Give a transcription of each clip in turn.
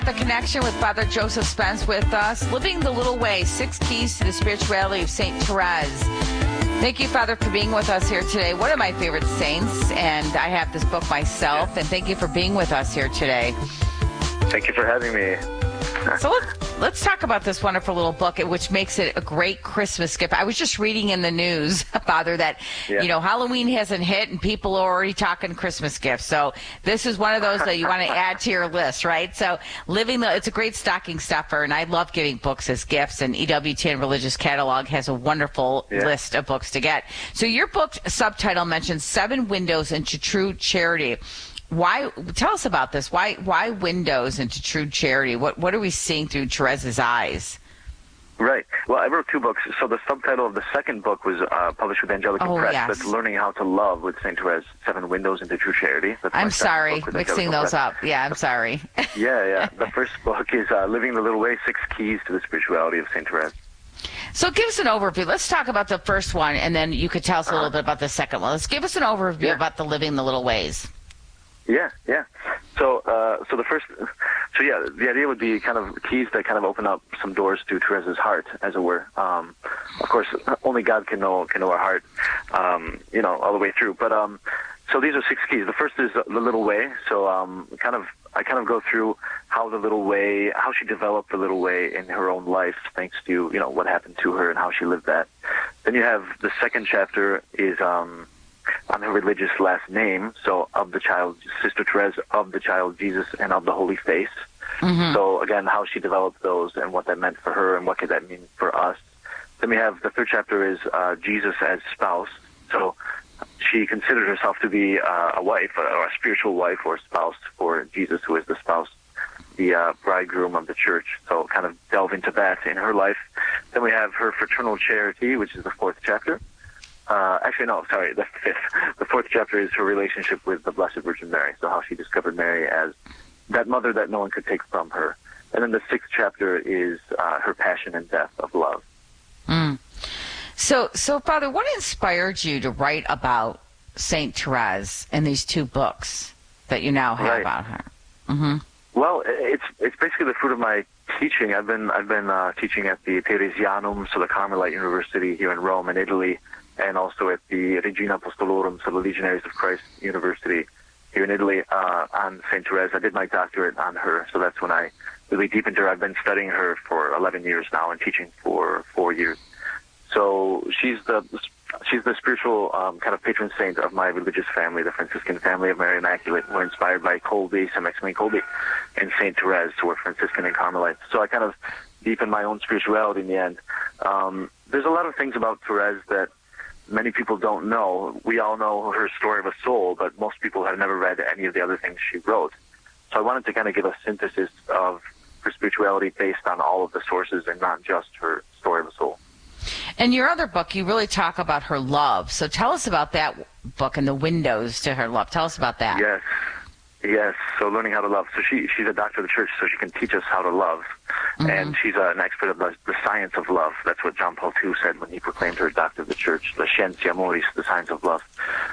The connection with Father Joseph Spence with us. Living the Little Way, 6 Keys to the Spirituality of St. Therese. Thank you, Father, for being with us here today. One of my favorite saints, and I have this book myself, and thank you for being with us here today. Thank you for having me. So let's talk about this wonderful little book, which makes it a great Christmas gift. I was just reading in the news, Father, that, Halloween hasn't hit and people are already talking Christmas gifts. So this is one of those that you want to add to your list, right? So it's a great stocking stuffer, and I love giving books as gifts, and EWTN Religious Catalog has a wonderful list of books to get. So your book subtitle mentions 7 windows into true charity. Why? Tell us about this. Why windows into true charity? What are we seeing through Therese's eyes? Right. Well, I wrote 2 books. So the subtitle of the second book was published with Angelican Press. Yes. That's Learning How to Love with St. Therese, 7 Windows into True Charity. I'm sorry, mixing those up. Yeah, I'm sorry. Yeah. The first book is Living the Little Way, 6 Keys to the Spirituality of St. Therese. So give us an overview. Let's talk about the first one, and then you could tell us a little bit about the second one. Let's give us an overview about the Living the Little Ways. Yeah. So the idea would be kind of keys that kind of open up some doors to Therese's heart, as it were. Of course, only God can know our heart, all the way through. But so these are 6 keys. The first is the little way. So I kind of go through how she developed the little way in her own life, thanks to what happened to her and how she lived that. Then you have the second chapter is on her religious last name, so of the child, Sister Therese, of the child Jesus, and of the Holy Face. Mm-hmm. So again, how she developed those and what that meant for her and what could that mean for us. Then we have the third chapter is Jesus as spouse. So she considered herself to be a wife, or a spiritual wife or spouse for Jesus, who is the spouse, the bridegroom of the church. So kind of delve into that in her life. Then we have her fraternal charity, which is the 4th chapter. The 5th. The 4th chapter is her relationship with the Blessed Virgin Mary, so how she discovered Mary as that mother that no one could take from her. And then the 6th chapter is her passion and death of love. Mm. So, Father, what inspired you to write about St. Therese in these 2 books that you now have about her? Mm-hmm. Well, it's basically the fruit of my teaching. I've been teaching at the Theresianum, so the Carmelite University here in Rome in Italy, and also at the Regina Apostolorum, so the Legionaries of Christ University here in Italy, on St. Therese. I did my doctorate on her, so that's when I really deepened her. I've been studying her for 11 years now and teaching for 4 years. So she's the spiritual kind of patron saint of my religious family, the Franciscan family of Mary Immaculate. We're inspired by Kolbe, Saint Maximilian Kolbe, and St. Therese, who were Franciscan and Carmelite. So I kind of deepened my own spirituality in the end. There's a lot of things about Therese that many people don't know. We all know her story of a soul, but most people have never read any of the other things she wrote. So I wanted to kind of give a synthesis of her spirituality based on all of the sources and not just her story of a soul. In your other book, you really talk about her love. So tell us about that book and the windows to her love. Tell us about that. Yes. So learning how to love. So she's a doctor of the church, so she can teach us how to love. Mm-hmm. And she's an expert of the science of love. That's what John Paul II said when he proclaimed her doctor of the church, la scientia amoris, the science of love.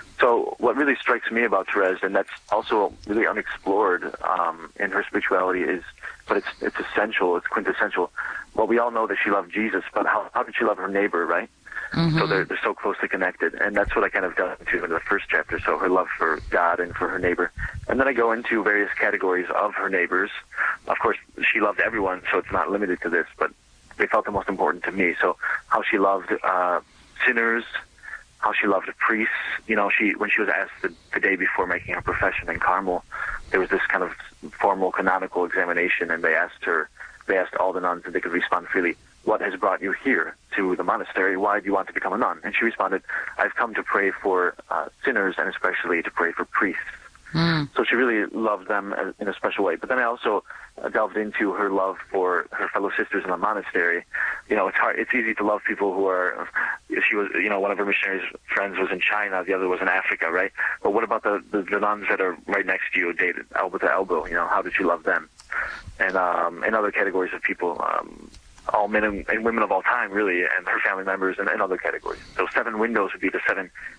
So what really strikes me about Therese, and that's also really unexplored in her spirituality, but it's essential, it's quintessential. Well, we all know that she loved Jesus, but how did she love her neighbor, right? Mm-hmm. So they're so closely connected, and that's what I kind of delve into in the first chapter, so her love for God and for her neighbor. And then I go into various categories of her neighbors. Of course, she loved everyone, so it's not limited to this, but they felt the most important to me. So how she loved sinners, how she loved priests. When she was asked the day before making her profession in Carmel, there was this kind of formal canonical examination, and they asked all the nuns, and they could respond freely, "What has brought you here to the monastery? Why do you want to become a nun?" And she responded, "I've come to pray for sinners, and especially to pray for priests." Mm. So she really loved them in a special way. But then I also delved into her love for her fellow sisters in the monastery. It's hard. It's easy to love people who are. She was, one of her missionary friends was in China, the other was in Africa, right? But what about the nuns that are right next to you, dated elbow to elbow? How did she love them? And other categories of people. All men and women of all time, really, and her family members and other categories. So 7 windows would be the 7